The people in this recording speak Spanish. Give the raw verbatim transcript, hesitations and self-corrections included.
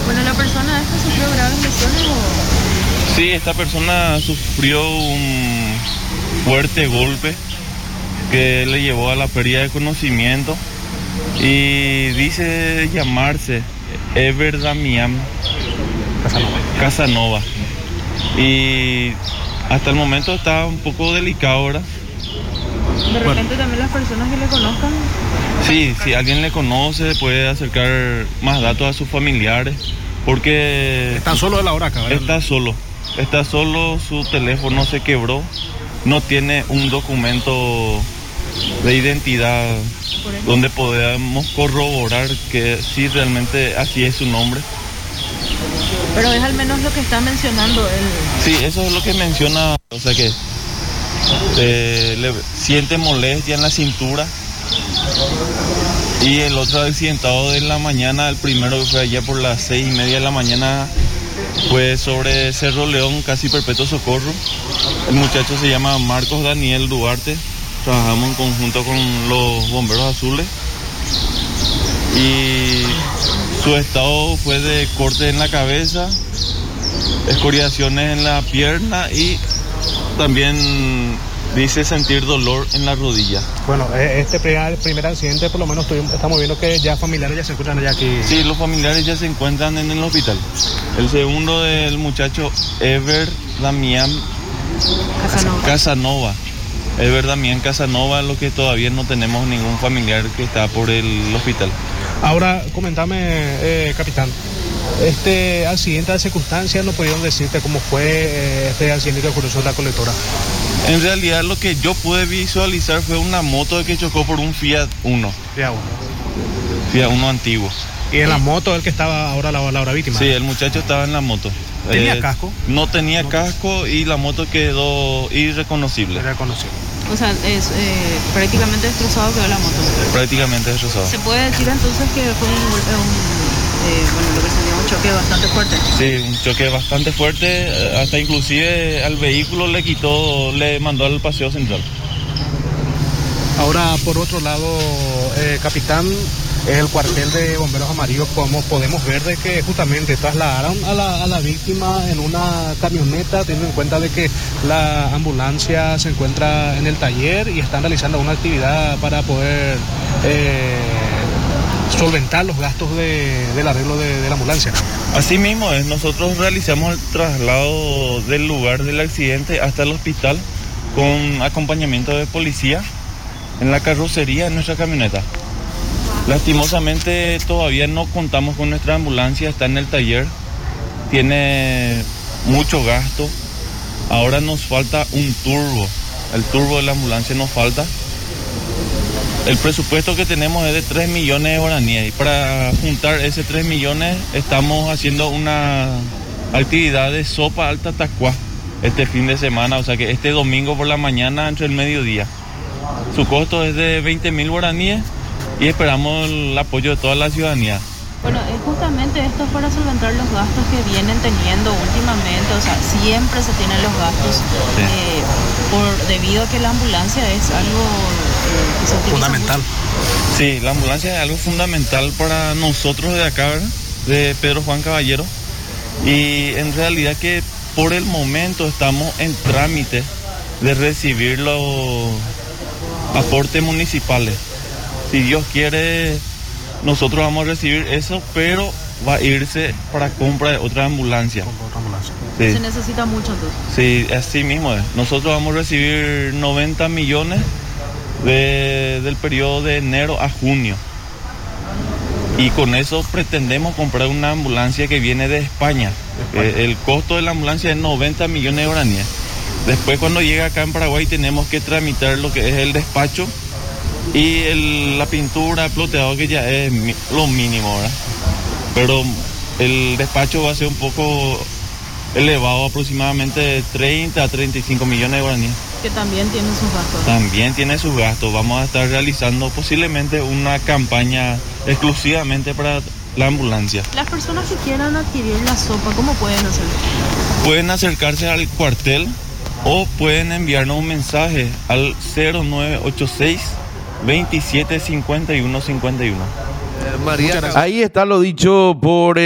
Bueno, ¿la persona esta sufrió graves lesiones o...? Sí, esta persona sufrió un fuerte golpe que le llevó a la pérdida de conocimiento y dice llamarse Ever Damián Casanova. Casanova. Y hasta el momento está un poco delicado ahora. De repente también las personas que le conozcan. Sí, si alguien le conoce puede acercar más datos a sus familiares, porque Está solo de la hora acá, ¿verdad? está solo, está solo, su teléfono se quebró, no tiene un documento de identidad donde podamos corroborar que sí realmente así es su nombre. Pero es al menos lo que está mencionando él. Sí, eso es lo que menciona, o sea que eh, le siente molestia en la cintura. Y el otro accidentado de la mañana, el primero que fue allá por las seis y media de la mañana, fue sobre Cerro León, casi Perpetuo Socorro. El muchacho se llama Marcos Daniel Duarte, trabajamos en conjunto con los bomberos azules. Y su estado fue de corte en la cabeza, escoriaciones en la pierna y también dice sentir dolor en la rodilla. Bueno, este primer, primer accidente por lo menos tuvimos, estamos viendo que ya familiares ya se encuentran allá aquí. Sí, los familiares ya se encuentran en el hospital. El segundo del muchacho Ever Damián Casanova. Casanova. Ever Damián Casanova, lo que todavía no tenemos ningún familiar que está por el hospital. Ahora, comentame, eh, capitán, este accidente de circunstancias, ¿no pudieron decirte cómo fue eh, este accidente que ocurrió sobre la colectora? En realidad lo que yo pude visualizar fue una moto que chocó por un Fiat Uno. Fiat Uno. Fiat Uno antiguo. ¿Y en la moto el que estaba ahora la, la hora víctima? Sí, el muchacho estaba en la moto. ¿Tenía eh, casco? No tenía no. casco y la moto quedó irreconocible. Irreconocible. O sea, es eh, prácticamente destrozado quedó la moto. Prácticamente destrozado. ¿Se puede decir entonces que fue un, un eh, bueno, lo que sería un choque bastante fuerte? Sí, un choque bastante fuerte, hasta inclusive al vehículo le quitó, le mandó al paseo central. Ahora, por otro lado, eh, capitán, el cuartel de bomberos amarillos, como podemos ver de que justamente trasladaron a la, a la víctima en una camioneta, teniendo en cuenta de que la ambulancia se encuentra en el taller y están realizando una actividad para poder eh, solventar los gastos de, del arreglo de, de la ambulancia. Así mismo es, nosotros realizamos el traslado del lugar del accidente hasta el hospital con acompañamiento de policía en la carrocería de nuestra camioneta. Lastimosamente todavía no contamos con nuestra ambulancia, está en el taller, tiene mucho gasto. Ahora nos falta un turbo, el turbo de la ambulancia nos falta. El presupuesto que tenemos es de tres millones de guaraníes y para juntar ese tres millones estamos haciendo una actividad de sopa alta tacuá este fin de semana, o sea que este domingo por la mañana entre el mediodía. Su costo es de veinte mil guaraníes y esperamos el apoyo de toda la ciudadanía. Bueno, es justamente esto es para solventar los gastos que vienen teniendo últimamente, o sea, siempre se tienen los gastos, Sí. eh, por debido a que la ambulancia es algo eh, que se utiliza Fundamental. mucho. Sí, la ambulancia es algo fundamental para nosotros de acá, ¿verdad? De Pedro Juan Caballero. Y en realidad que por el momento estamos en trámite de recibir los aportes municipales. Si Dios quiere, nosotros vamos a recibir eso, pero va a irse para compra de otra ambulancia. Otra ambulancia. Sí, Se necesita mucho entonces. sí, así mismo es. Nosotros vamos a recibir noventa millones de, del periodo de enero a junio. Y con eso pretendemos comprar una ambulancia que viene de España. España. Eh, el costo de la ambulancia es noventa millones de guaraníes. Después cuando llega acá en Paraguay tenemos que tramitar lo que es el despacho y el, la pintura, el ploteado, que ya es mi, lo mínimo, ¿verdad? Pero el despacho va a ser un poco elevado, aproximadamente treinta a treinta y cinco millones de guaraníes. Que también tiene sus gastos. También tiene sus gastos. Vamos a estar realizando posiblemente una campaña exclusivamente para la ambulancia. Las personas que quieran adquirir la sopa, ¿cómo pueden hacerlo? Pueden acercarse al cuartel o pueden enviarnos un mensaje al cero nueve ocho seis, veintisiete cincuenta y uno cincuenta y uno. María, ahí está lo dicho por